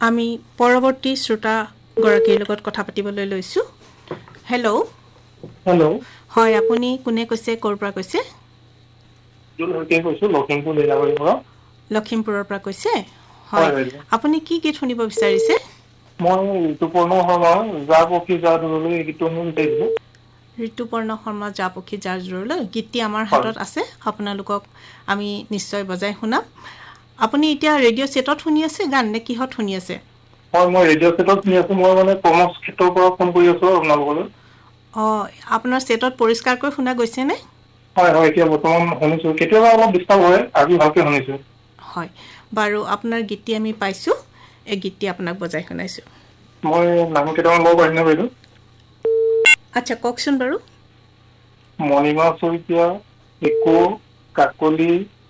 আমি পৰৱৰ্তী শ্ৰোতা গৰাকীৰ লগত কথা পাতিবলৈ লৈছো হেল্ল' হেল্ল' হয় আপুনি কোনে কৈছে ক'ৰ পৰা কৈছে লখিমপুৰৰ পৰা কৈছে হয় আপুনি কি গীত শুনিব বিচাৰিছে মই ঋতুপৰ্ণ শৰ্মাৰ যা পক্ষী যা দূৰলৈ এই গীতটো শুনিব বিচাৰিছো ঋতুপৰ্ণ শৰ্মা যা পক্ষী যাৰ জোৰলৈ গীতটি আমাৰ হয় হাতত আছে আপোনালোকক আমি নিশ্চয় বজাই শুনাম আপুনি এতিয়া ৰেডিঅ' সেটত শুনি আছে গান নে কিহত শুনি আছে হয় মই ৰেডিঅ' সেটত শুনি আছো মই মানে কৰ্মচ ক্ষেত্ৰৰ পৰা ফোন কৰি আছো আপোনালোকলৈ আপোনাৰ সেটত পৰিষ্কাৰকৈ শুনা গৈছে নে হয় হয় এতিয়া বৰ্তমান শুনিছো কেতিয়াবা অলপ ডিষ্টাৰ্ব হয় আজি ভালকে শুনিছো হয় বাৰু আপোনাৰ গীতটি আমি পাইছো এই গীতটি আপোনাক বজাই শুনাইছো মই নাম কেইটামান ল'ব পাৰিম নে বাইদেউ আচ্ছা কওকচোন বাৰু মণিমা শইকীয়া একো কাকলি